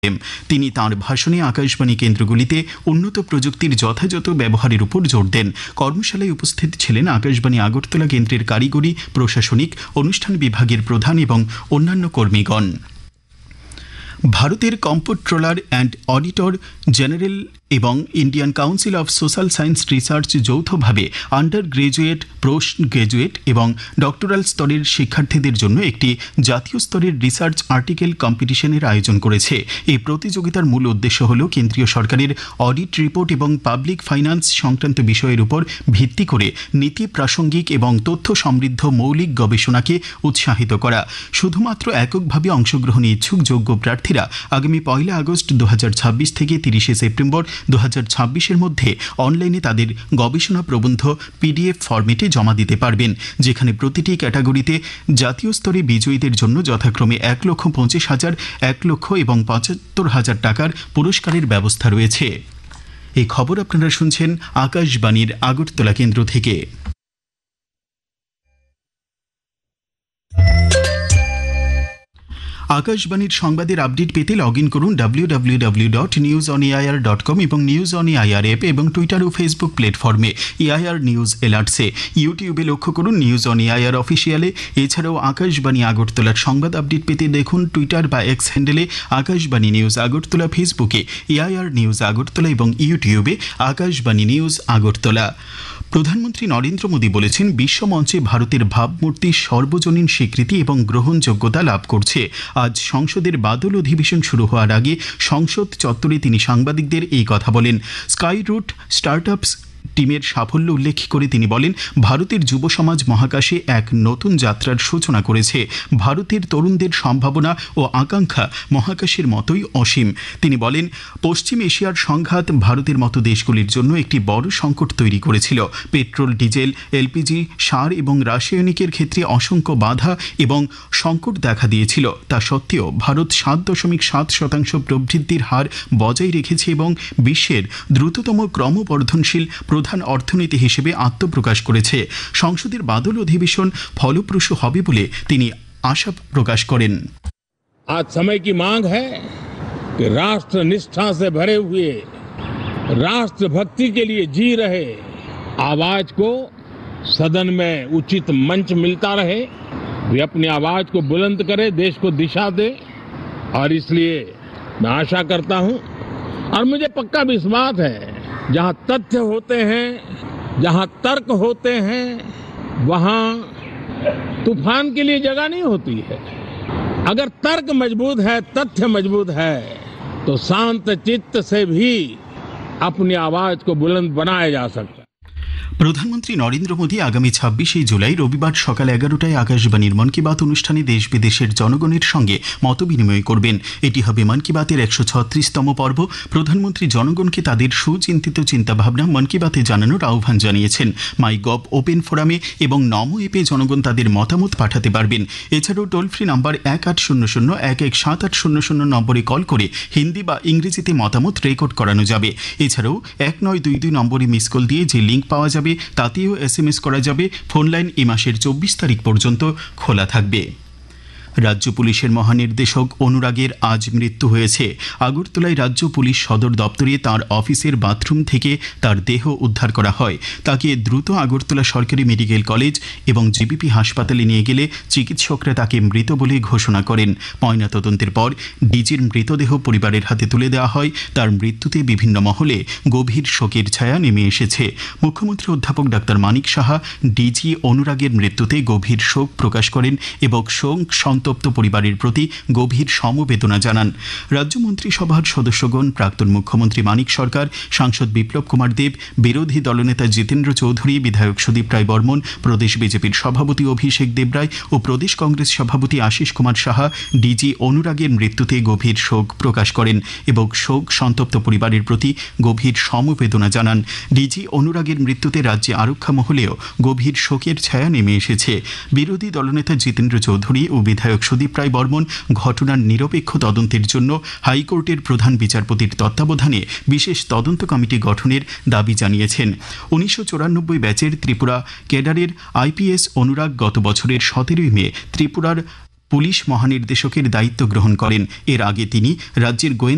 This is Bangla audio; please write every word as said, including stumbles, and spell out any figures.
তিনি তাঁর ভাষণে আকাশবাণী কেন্দ্রগুলিতে উন্নত প্রযুক্তির যথাযথ ব্যবহারের উপর জোর দেন। কর্মশালায় উপস্থিত ছিলেন আকাশবাণী আগরতলা কেন্দ্রের কারিগরি, প্রশাসনিক, অনুষ্ঠান বিভাগের প্রধান এবং অন্যান্য কর্মীগণ। ভারতের কম্পট্রোলার অ্যান্ড অডিটর জেনারেল এবং Indian council of social science research যৌথভাবে আন্ডার গ্রাজুয়েট, পোস্ট গ্রাজুয়েট এবং ডক্টরাল স্তরের শিক্ষার্থীদের জন্য একটি জাতীয় স্তরের রিসার্চ আর্টিকেল কম্পিটিশনের আয়োজন করেছে। এই প্রতিযোগিতার মূল উদ্দেশ্য হল কেন্দ্রীয় সরকারের অডিট রিপোর্ট এবং পাবলিক ফাইন্যান্স সংক্রান্ত বিষয়ের উপর ভিত্তি করে নীতি প্রাসঙ্গিক এবং তথ্য সমৃদ্ধ মৌলিক গবেষণাকে উৎসাহিত করা। শুধুমাত্র এককভাবে অংশগ্রহণে ইচ্ছুক যোগ্য প্রার্থীরা আগামী পয়লা আগস্ট দু হাজার ছাব্বিশ থেকে তিরিশে সেপ্টেম্বর দু হাজার ছাব্বিশের মধ্যে অনলাইনে তাদের গবেষণা প্রবন্ধ পিডিএফ ফরম্যাটে জমা দিতে পারবেন, যেখানে প্রতিটি ক্যাটাগরিতে জাতীয় স্তরে বিজয়ীদের জন্য যথাক্রমে এক লক্ষ পঁচিশ হাজার, এক লক্ষ এবং পঁচাত্তর হাজার টাকার পুরস্কারের ব্যবস্থা রয়েছে। এই খবর আপনারা শুনছেন আকাশবাণীর আগরতলা কেন্দ্র থেকে। আকাশবাণীর সংবাদের আপডেট পেতে লগ ইন করুন W W W dot news on AIR dot com এবং নিউজ অন এআইআর অ্যাপ এবং টুইটার ও ফেসবুক প্ল্যাটফর্মে এআইআর নিউজ অ্যালার্টসে। ইউটিউবে লক্ষ্য করুন নিউজ অন এআইআর অফিসিয়ালে। এছাড়াও আকাশবাণী আগরতলার সংবাদ আপডেট পেতে দেখুন টুইটার বা এক্স হ্যান্ডেলে আকাশবাণী নিউজ আগরতলা, ফেসবুকে এআইআর নিউজ আগরতলা এবং ইউটিউবে আকাশবাণী নিউজ আগরতলা। প্রধানমন্ত্রী নরেন্দ্র মোদী বলেছেন, বিশ্বমঞ্চে ভারতের ভাবমূর্তি সর্বজনীন স্বীকৃতি এবং গ্রহণযোগ্যতা লাভ করছে। আজ সংসদের বাদল অধিবেশন শুরু হওয়ার আগে সংসদ চত্বরে তিনি সাংবাদিকদের এই কথা বলেন। স্কাই রুট স্টার্টআপস টিমের সাফল্য উল্লেখ করে তিনি বলেন, ভারতের যুব সমাজ মহাকাশে এক নতুন যাত্রার সূচনা করেছে। ভারতের তরুণদের সম্ভাবনা ও আকাঙ্ক্ষা মহাকাশের মতোই অসীম। তিনি বলেন, পশ্চিম এশিয়ার সংঘাত ভারতের মতো দেশগুলির জন্য একটি বড় সংকট তৈরি করেছিল। পেট্রোল, ডিজেল, এলপিজি, সার এবং রাসায়নিকের ক্ষেত্রে অসংখ্য বাধা এবং সংকট দেখা দিয়েছিল। তা সত্ত্বেও ভারত সাত দশমিক সাত শতাংশ প্রবৃদ্ধির হার বজায় রেখেছে এবং বিশ্বের দ্রুততম ক্রমবর্ধনশীল প্রধান অর্থনীতি হিসেবে আত্মপ্রকাশ করেছে। সংসদের বাদল অধিবেশন ফলপ্রসূ হবে বলে তিনি আশা প্রকাশ করেন। आज समय की मांग है कि राष्ट्र निष्ठा से भरे हुए, राष्ट्र भक्ति के लिए जी रहे आवाज को सदन में उचित मंच मिलता रहे, वे अपनी आवाज को बुलंद करे, देश को दिशा दे। और इसलिए मैं आशा करता हूं और मुझे पक्का विश्वास है, जहां तथ्य होते हैं, जहां तर्क होते हैं, वहां तूफान के लिए जगह नहीं होती है। अगर तर्क मजबूत है, तथ्य मजबूत है, तो शांत चित्त से भी अपनी आवाज को बुलंद बनाया जा सकता है। প্রধানমন্ত্রী নরেন্দ্র মোদী আগামী ছাব্বিশে জুলাই রবিবার সকাল এগারোটায় আকাশবাণীর মন কি বাত অনুষ্ঠানে দেশ বিদেশের জনগণের সঙ্গে মতবিনিময় করবেন। এটি হবে মন কি বাতের একশো ছত্রিশতম পর্ব। প্রধানমন্ত্রী জনগণকে তাদের সুচিন্তিত চিন্তাভাবনা মন কি বাতে জানানোর আহ্বান জানিয়েছেন। মাই গভ ওপেন ফোরামে এবং নমো অ্যাপে জনগণ তাদের মতামত পাঠাতে পারবেন। এছাড়াও টোল ফ্রি নাম্বার এক আট শূন্য শূন্য এক এক সাত আট শূন্য শূন্য নম্বরে কল করে হিন্দি বা ইংরেজিতে মতামত রেকর্ড করানো যাবে। এছাড়াও এক নয় দুই দুই নম্বরে মিস কল দিয়ে যে লিঙ্ক পাওয়া যাবে তাতেও এস এম এস করা যাবে। ফোন লাইন এ মাসের চব্বিশ তারিখ পর্যন্ত খোলা থাকবে। রাজ্য পুলিশের মহানির্দেশক অনুরাগের আজ মৃত্যু হয়েছে। আগরতলায় রাজ্য পুলিশ সদর দপ্তরে তার অফিসের বাথরুম থেকে তার দেহ উদ্ধার করা হয়। তাকে দ্রুত আগরতলা সরকারি মেডিকেল কলেজ এবং জিবিপি হাসপাতালে নিয়ে গেলে চিকিৎসকরা তাকে মৃত বলে ঘোষণা করেন। ময়নাতদন্তের পর ডিজির মৃতদেহ পরিবারের হাতে তুলে দেওয়া হয়। তার মৃত্যুতে বিভিন্ন মহলে গভীর শোকের ছায়া নেমে এসেছে। মুখ্যমন্ত্রী অধ্যাপক ডাক্তার মানিক সাহা ডিজি অনুরাগের মৃত্যুতে গভীর শোক প্রকাশ করেন এবং শোক সন্তপ্ত পরিবারের প্রতি গভীর সমবেদনা জানান। রাজ্য মন্ত্রিসভার সদস্যগণ, প্রাক্তন মুখ্যমন্ত্রী মানিক সরকার, সাংসদ বিপ্লব কুমার দেব, বিরোধী দলনেতা জিতেন্দ্র চৌধুরী, বিধায়ক সুদীপ রায় বর্মন, প্রদেশ বিজেপির সভাপতি অভিষেক দেবরায় ও প্রদেশ কংগ্রেস সভাপতি আশিস কুমার সাহা ডিজি অনুরাগের মৃত্যুতে গভীর শোক প্রকাশ করেন এবং শোক সন্তপ্ত পরিবারের প্রতি গভীর সমবেদনা জানান। ডিজি অনুরাগের মৃত্যুতে রাজ্যে আরক্ষা মহলেও গভীর শোকের ছায়া নেমে এসেছে। বিরোধী দলনেতা জিতেন্দ্র চৌধুরী ও বিধায়ক সুদীপ রায় বর্মন ঘটনার নিরপেক্ষ তদন্তের জন্য হাইকোর্টের প্রধান বিচারপতির তত্ত্বাবধানে বিশেষ তদন্ত কমিটি গঠনের দাবি জানিয়েছেন। উনিশশো চুরানব্বই ব্যাচের ত্রিপুরা ক্যাডারের আইপিএস অনুরাগ গত বছরের সতেরোই মে ত্রিপুরার পুলিশ মহানির্দেশকের দায়িত্ব গ্রহণ করেন। এর আগে তিনি রাজ্যের গোয়েন্দা